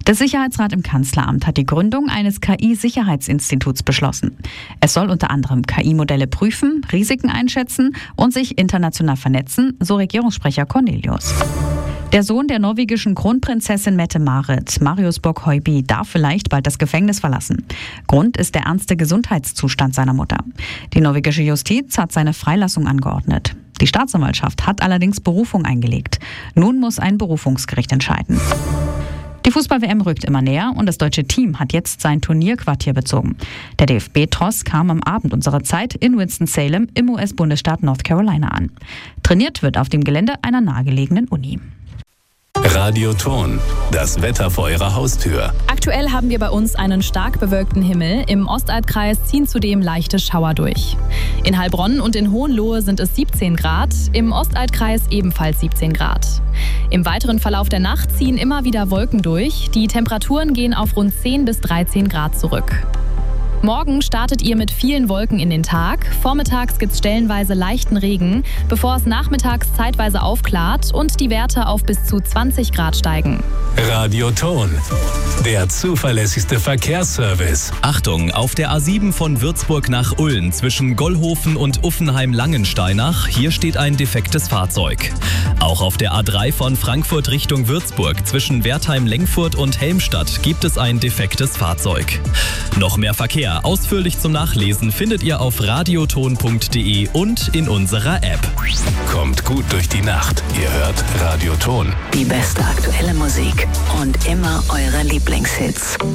Der Sicherheitsrat im Kanzleramt hat die Gründung eines KI-Sicherheitsinstituts beschlossen. Es soll unter anderem KI-Modelle prüfen, Risiken einschätzen und sich international vernetzen, so Regierungssprecher Cornelius. Der Sohn der norwegischen Kronprinzessin Mette-Marit, Marius Borg-Høiby, darf vielleicht bald das Gefängnis verlassen. Grund ist der ernste Gesundheitszustand seiner Mutter. Die norwegische Justiz hat seine Freilassung angeordnet. Die Staatsanwaltschaft hat allerdings Berufung eingelegt. Nun muss ein Berufungsgericht entscheiden. Die Fußball-WM rückt immer näher und das deutsche Team hat jetzt sein Turnierquartier bezogen. Der DFB-Tross kam am Abend unserer Zeit in Winston-Salem im US-Bundesstaat North Carolina an. Trainiert wird auf dem Gelände einer nahegelegenen Uni. Radioton, das Wetter vor Ihrer Haustür. Aktuell haben wir bei uns einen stark bewölkten Himmel. Im Ostalbkreis ziehen zudem leichte Schauer durch. In Heilbronn und in Hohenlohe sind es 17 Grad, im Ostalbkreis ebenfalls 17 Grad. Im weiteren Verlauf der Nacht ziehen immer wieder Wolken durch. Die Temperaturen gehen auf rund 10 bis 13 Grad zurück. Morgen startet ihr mit vielen Wolken in den Tag. Vormittags gibt es stellenweise leichten Regen, bevor es nachmittags zeitweise aufklart und die Werte auf bis zu 20 Grad steigen. Radioton, der zuverlässigste Verkehrsservice. Achtung, auf der A7 von Würzburg nach Ulm zwischen Gollhofen und Uffenheim-Langensteinach, hier steht ein defektes Fahrzeug. Auch auf der A3 von Frankfurt Richtung Würzburg zwischen Wertheim-Lengfurt und Helmstadt gibt es ein defektes Fahrzeug. Noch mehr Verkehr ausführlich zum Nachlesen findet ihr auf radioton.de und in unserer App. Kommt gut durch die Nacht. Ihr hört Radioton. Die beste aktuelle Musik und immer eure Lieblingshits.